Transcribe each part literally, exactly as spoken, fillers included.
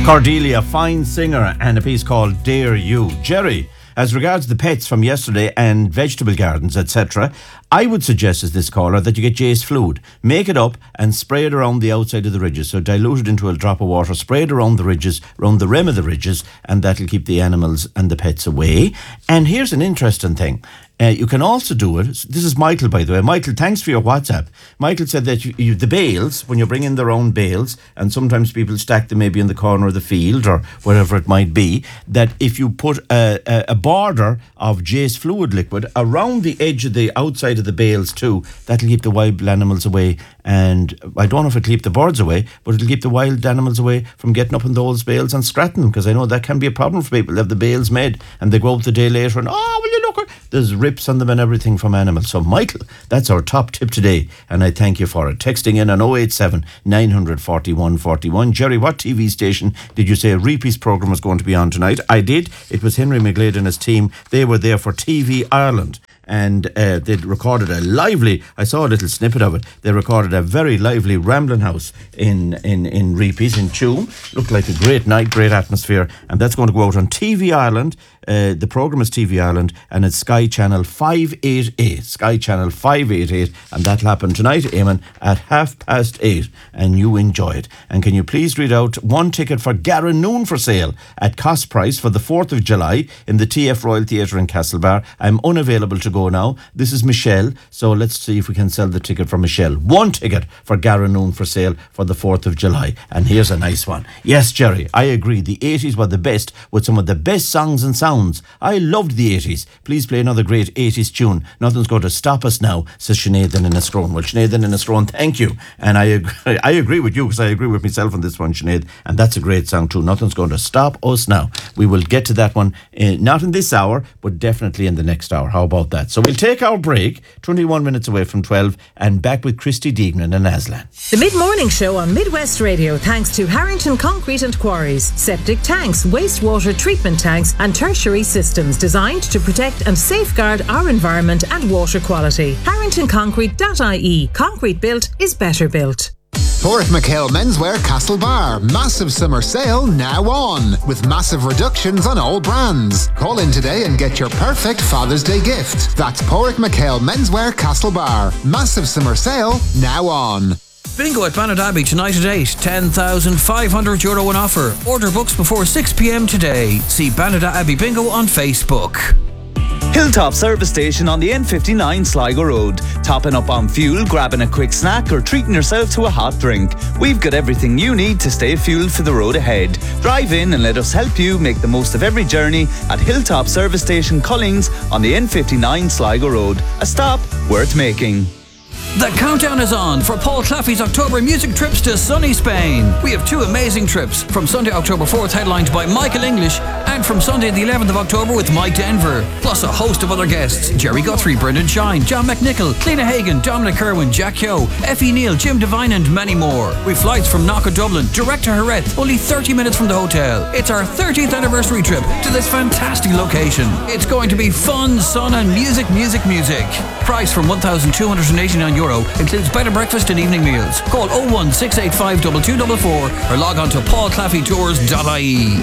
Cordelia, fine singer, and a piece called Dare You. Jerry, as regards the pets from yesterday and vegetable gardens, et cetera, I would suggest as this caller that you get Jay's fluid. Make it up and spray it around the outside of the ridges. So dilute it into a drop of water, spray it around the ridges, around the rim of the ridges, and that'll keep the animals and the pets away. And here's an interesting thing. Uh, you can also do it. This is Michael, by the way. Michael, thanks for your WhatsApp. Michael said that you, you, the bales, when you bring in their own bales, and sometimes people stack them maybe in the corner of the field or whatever it might be, that if you put a, a, a border of Jay's fluid liquid around the edge of the outside of the bales too, that'll keep the wild animals away. And I don't know if it'll keep the birds away, but it'll keep the wild animals away from getting up in those bales and scratching them, because I know that can be a problem for people. They have the bales made and they go out the day later and, oh, will you look, there's rips on them and everything from animals. So Michael, that's our top tip today, and I thank you for it. Texting in on oh eight seven, nine four one, four one. Jerry, what T V station did you say a repeat programme was going to be on tonight? I did. It was Henry McGlade and his team. They were there for T V Ireland. And uh, they'd recorded a lively, I saw a little snippet of it, they recorded a very lively Ramblin' House in, in, in Reepies, in Tuam. Looked like a great night, great atmosphere, and that's going to go out on T V Ireland. Uh, the programme is T V Ireland, and it's Sky Channel five eighty-eight. Sky Channel five eighty-eight, and that'll happen tonight, Eamon, at half past eight, and you enjoy it. And can you please read out one ticket for Garanoon for sale at cost price for the fourth of July in the T F Royal Theatre in Castlebar. I'm unavailable to go now. This is Michelle, so let's see if we can sell the ticket for Michelle. One ticket for Garanoon for sale for the fourth of July. And here's a nice one. Yes, Jerry, I agree. The eighties were the best, with some of the best songs and sounds. I loved the eighties. Please play another great eighties tune. Nothing's going to stop us now, says Sinead in Inniscrone. Well, Sinead in Inniscrone, thank you. And I agree, I agree with you, because I agree with myself on this one, Sinead. And that's a great song too. Nothing's going to stop us now. We will get to that one, uh, not in this hour, but definitely in the next hour. How about that? So we'll take our break, twenty-one minutes away from twelve, and back with Christy Deignan and Aslan. The Mid-Morning Show on Midwest Radio, thanks to Harrington Concrete and Quarries. Septic tanks, wastewater treatment tanks and tertiary systems designed to protect and safeguard our environment and water quality. harrington concrete dot I E. Concrete built is better built. Porrick-McHale Menswear Castlebar. Massive summer sale now on, with massive reductions on all brands. Call in today and get your perfect Father's Day gift. That's Porrick-McHale Menswear Castlebar. Massive summer sale now on. Bingo at Bannadabbey tonight at eight. ten thousand five hundred euro in offer. Order books before six p.m. today. See Bannadabbey Bingo on Facebook. Hilltop Service Station on the N fifty-nine Sligo Road. Topping up on fuel, grabbing a quick snack or treating yourself to a hot drink. We've got everything you need to stay fueled for the road ahead. Drive in and let us help you make the most of every journey at Hilltop Service Station Collings on the N fifty-nine Sligo Road. A stop worth making. The countdown is on for Paul Claffey's October music trips to sunny Spain. We have two amazing trips, from Sunday October fourth headlined by Michael English, and from Sunday the eleventh of October with Mike Denver, plus a host of other guests: Jerry Guthrie, Brendan Shine, John McNichol, Cliona Hagan, Dominic Kerwin, Jack Hyo, Effie Neal, Jim Devine and many more. With flights from Knock Dublin direct to Jerez, only thirty minutes from the hotel. It's our thirtieth anniversary trip to this fantastic location. It's going to be fun, sun and music, music, music. Price from one thousand two hundred eighty-nine euro, includes bed and breakfast and evening meals. Call oh one six eight five two two four four or log on to paul claffey tours dot I E.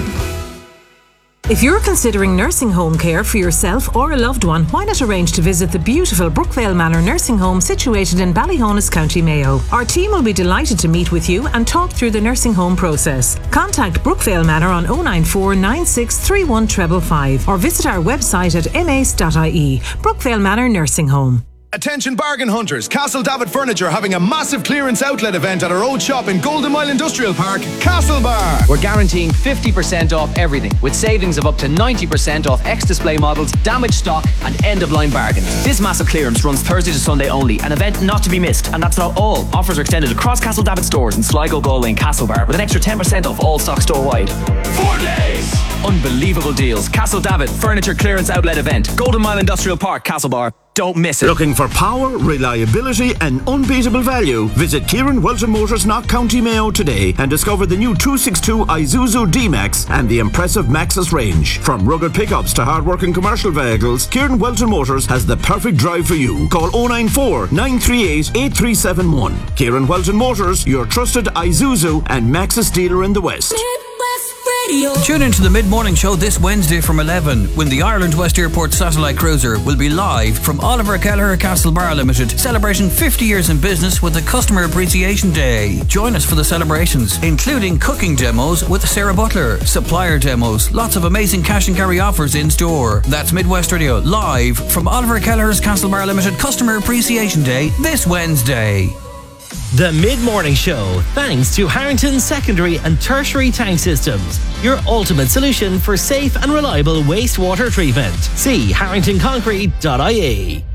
If you're considering nursing home care for yourself or a loved one, why not arrange to visit the beautiful Brookvale Manor Nursing Home situated in Ballyhonus, County Mayo. Our team will be delighted to meet with you and talk through the nursing home process. Contact Brookvale Manor on oh nine four nine six three one five five five or visit our website at m a c e dot I E. Brookvale Manor Nursing Home. Attention bargain hunters, Castle David Furniture having a massive clearance outlet event at our old shop in Golden Mile Industrial Park, Castlebar. We're guaranteeing fifty percent off everything, with savings of up to ninety percent off ex-display models, damaged stock and end-of-line bargains. This massive clearance runs Thursday to Sunday only, an event not to be missed. And that's not all. Offers are extended across Castle David stores in Sligo, Galway and Castlebar, with an extra ten percent off all stock store-wide. Four days! Unbelievable deals. Castle David Furniture Clearance Outlet Event, Golden Mile Industrial Park, Castlebar. Don't miss it. Looking for power, reliability and unbeatable value? Visit Kieran Welton Motors, Knock County Mayo today and discover the new two sixty-two Isuzu D-Max and the impressive Maxus range. From rugged pickups to hard-working commercial vehicles, Kieran Welton Motors has the perfect drive for you. Call oh nine four nine three eight eight three seven one. Kieran Welton Motors, your trusted Isuzu and Maxus dealer in the West. Midwest Radio. Tune into the mid-morning show this Wednesday from eleven when the Ireland West Airport Satellite Cruiser will be live from Oliver Kelleher Castlebar Limited, celebrating fifty years in business with the Customer Appreciation Day. Join us for the celebrations, including cooking demos with Sarah Butler, supplier demos, lots of amazing cash and carry offers in store. That's Midwest Radio, live from Oliver Kelleher's Castlebar Limited Customer Appreciation Day this Wednesday. The Mid-Morning Show, thanks to Harrington Secondary and Tertiary Tank Systems, your ultimate solution for safe and reliable wastewater treatment. See harrington concrete dot I E.